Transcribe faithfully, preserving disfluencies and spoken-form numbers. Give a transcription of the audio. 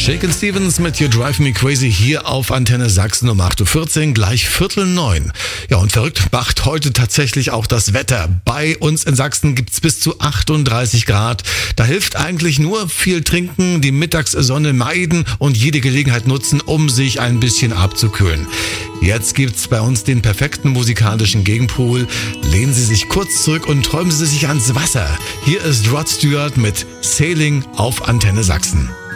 Shakin' Stevens mit You Drive Me Crazy hier auf Antenne Sachsen um acht Uhr vierzehn, gleich Viertel neun. Ja, und verrückt macht heute tatsächlich auch das Wetter. Bei uns in Sachsen gibt's bis zu achtunddreißig Grad. Da hilft eigentlich nur viel trinken, die Mittagssonne meiden und jede Gelegenheit nutzen, um sich ein bisschen abzukühlen. Jetzt gibt's bei uns den perfekten musikalischen Gegenpol. Lehnen Sie sich kurz zurück und träumen Sie sich ans Wasser. Hier ist Rod Stewart mit Sailing auf Antenne Sachsen.